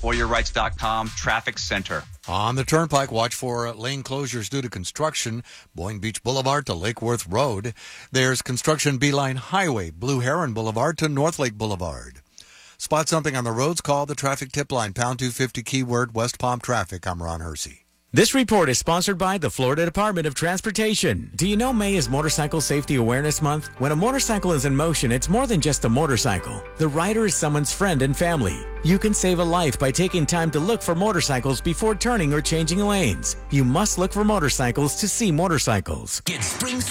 ForYourRights.com Traffic Center. On the Turnpike, watch for lane closures due to construction. Boyne Beach Boulevard to Lake Worth Road. There's construction Beeline Highway, Blue Heron Boulevard to North Lake Boulevard. Spot something on the roads, call the traffic tip line, pound 250 keyword West Palm Traffic. I'm Ron Hersey. This report is sponsored by the Florida Department of Transportation. Do you know May is Motorcycle Safety Awareness Month? When a motorcycle is in motion, it's more than just a motorcycle. The rider is someone's friend and family. You can save a life by taking time to look for motorcycles before turning or changing lanes. You must look for motorcycles to see motorcycles. Get spring